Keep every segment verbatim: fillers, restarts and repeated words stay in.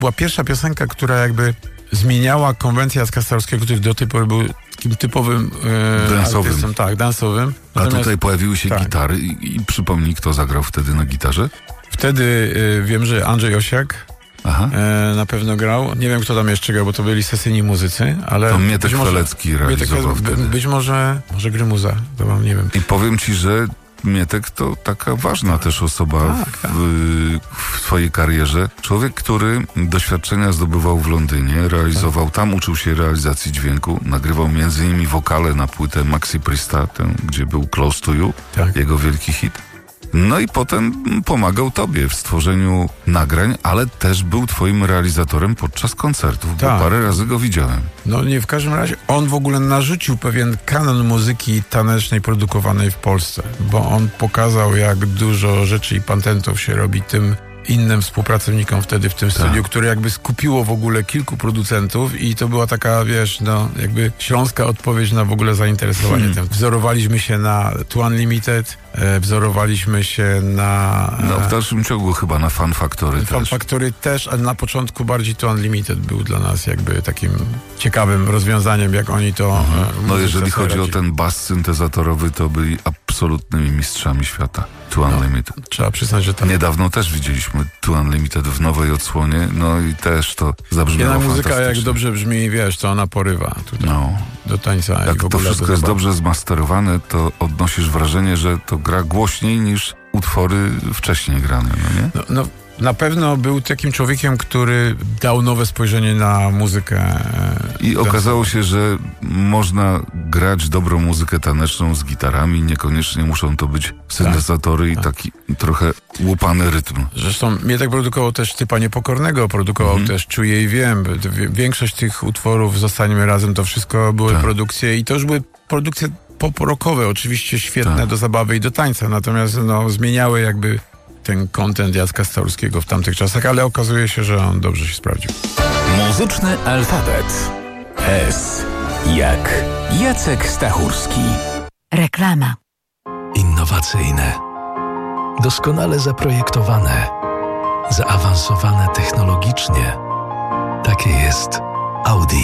była pierwsza piosenka, która jakby zmieniała konwencję Jacka Stanowskiego, który do tej pory był takim typowym e, dansowym. artystą, tak, dansowym. Natomiast, a tutaj pojawiły się tak. gitary i, i przypomnij, kto zagrał wtedy na gitarze? Wtedy e, wiem, że Andrzej Osiak Aha. e, na pewno grał. Nie wiem, kto tam jeszcze grał, bo to byli sesyjni muzycy, ale... To Mietek Chwalecki realizował Mietek, wtedy. Być może, może Grymuza, to mam, nie wiem. I powiem ci, że Mietek to taka ważna też osoba tak, tak. W, w twojej karierze. Człowiek, który doświadczenia zdobywał w Londynie, realizował, tak. tam uczył się realizacji dźwięku, nagrywał między innymi wokale na płytę Maxi Priesta, ten, gdzie był Close to You, tak. jego wielki hit. No i potem pomagał tobie w stworzeniu nagrań, ale też był twoim realizatorem podczas koncertów, tak. bo parę razy go widziałem. No nie, w każdym razie on w ogóle narzucił pewien kanon muzyki tanecznej produkowanej w Polsce, bo on pokazał, jak dużo rzeczy i patentów się robi tym innym współpracownikom wtedy w tym tak. studiu, które jakby skupiło w ogóle kilku producentów i to była taka, wiesz, no jakby śląska odpowiedź na w ogóle zainteresowanie hmm. tym. Wzorowaliśmy się na Two Unlimited, e, wzorowaliśmy się na... E, no w dalszym ciągu chyba na Fun Factory Fun też. Fun Factory też, ale na początku bardziej Two Unlimited był dla nas jakby takim ciekawym rozwiązaniem, jak oni to... Mhm. E, no jeżeli chodzi radzi. o ten bas syntezatorowy, to byli absolutnymi mistrzami świata. Two Unlimited. No, trzeba przyznać, że tak. Niedawno też widzieliśmy Two Unlimited w nowej odsłonie, no i też to zabrzmiało Jedna fantastycznie. muzyka, jak dobrze brzmi, wiesz, to ona porywa tutaj no. do tańca. Jak to wszystko jest dobrze zmasterowane, to odnosisz wrażenie, że to gra głośniej niż utwory wcześniej grane, no nie? No, no. Na pewno był takim człowiekiem, który dał nowe spojrzenie na muzykę. I okazało się, że można grać dobrą muzykę taneczną z gitarami, niekoniecznie muszą to być syntezatory tak, i taki tak. trochę łupany rytm. Zresztą Mietek produkował też Typa Niepokornego, produkował mhm. też Czuję i Wiem. Większość tych utworów Zostańmy Razem, to wszystko były tak. produkcje i to już były produkcje pop-rockowe, oczywiście świetne tak. do zabawy i do tańca, natomiast no, zmieniały jakby ten content Jacka Stanowskiego w tamtych czasach, ale okazuje się, że on dobrze się sprawdził. Muzyczny alfabet. S jak Jacek Stachurski. Reklama. Innowacyjne, doskonale zaprojektowane, zaawansowane technologicznie. Takie jest Audi.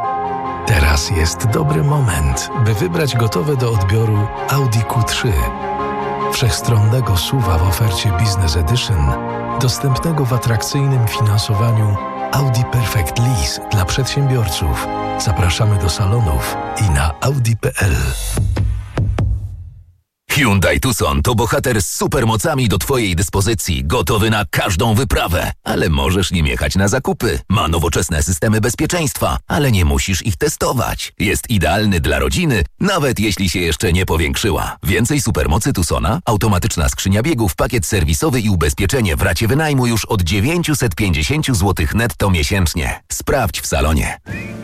Teraz jest dobry moment, by wybrać gotowe do odbioru Audi Q trzy. Wszechstronnego S U V-a w ofercie Business Edition, dostępnego w atrakcyjnym finansowaniu Audi Perfect Lease dla przedsiębiorców. Zapraszamy do salonów i na audi kropka p l. Hyundai Tucson to bohater z supermocami do twojej dyspozycji, gotowy na każdą wyprawę. Ale możesz nim jechać na zakupy. Ma nowoczesne systemy bezpieczeństwa, ale nie musisz ich testować. Jest idealny dla rodziny, nawet jeśli się jeszcze nie powiększyła. Więcej supermocy Tucsona, automatyczna skrzynia biegów, pakiet serwisowy i ubezpieczenie w racie wynajmu już od dziewięćset pięćdziesiąt złotych netto miesięcznie. Sprawdź w salonie.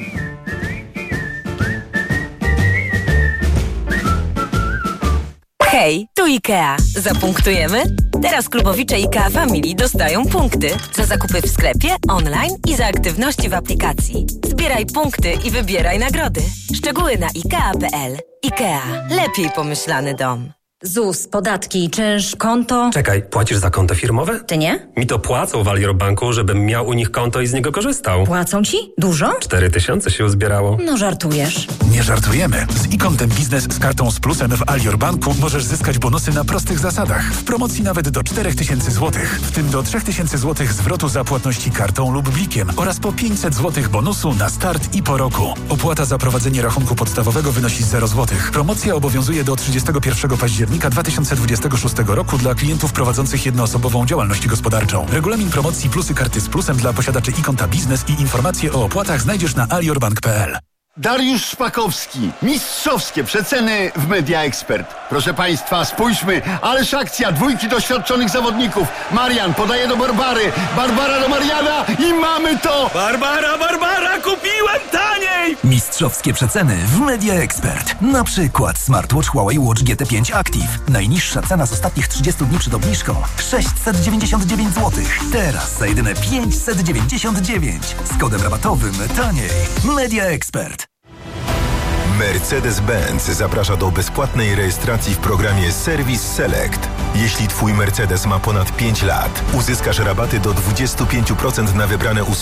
Hej, tu IKEA. Zapunktujemy? Teraz klubowicze IKEA Family dostają punkty za zakupy w sklepie, online i za aktywności w aplikacji. Zbieraj punkty i wybieraj nagrody. Szczegóły na ikea kropka p l. IKEA. Lepiej pomyślany dom. Z U S, podatki, czynsz, konto... Czekaj, płacisz za konto firmowe? Ty nie? Mi to płacą w Alior Banku, żebym miał u nich konto i z niego korzystał. Płacą ci? Dużo? Cztery tysiące się uzbierało. No żartujesz. Nie żartujemy. Z e-kontem biznes z kartą z plusem w Alior Banku możesz zyskać bonusy na prostych zasadach. W promocji nawet do cztery tysiące złotych, w tym do trzy tysiące złotych zwrotu za płatności kartą lub blikiem oraz po pięćset złotych bonusu na start i po roku. Opłata za prowadzenie rachunku podstawowego wynosi zero złotych. Promocja obowiązuje do trzydziestego pierwszego października dwa tysiące dwudziestego szóstego roku dla klientów prowadzących jednoosobową działalność gospodarczą. Regulamin promocji plusy karty z plusem dla posiadaczy e-konta biznes i informacje o opłatach znajdziesz na aliorbank kropka p l. Dariusz Szpakowski. Mistrzowskie przeceny w Media Expert. Proszę Państwa, spójrzmy, ależ akcja dwójki doświadczonych zawodników. Marian podaje do Barbary, Barbara do Mariana i mamy to! Barbara, Barbara, kupiłem taniej! Mistrzowskie przeceny w Media Expert. Na przykład smartwatch Huawei Watch G T pięć Active. Najniższa cena z ostatnich trzydziestu dni przed obniżką sześćset dziewięćdziesiąt dziewięć złotych. Teraz za jedyne pięćset dziewięćdziesiąt dziewięć. Z kodem rabatowym taniej. Media Expert. Mercedes-Benz zaprasza do bezpłatnej rejestracji w programie Service Select. Jeśli Twój Mercedes ma ponad pięć lat, uzyskasz rabaty do dwadzieścia pięć procent na wybrane usługi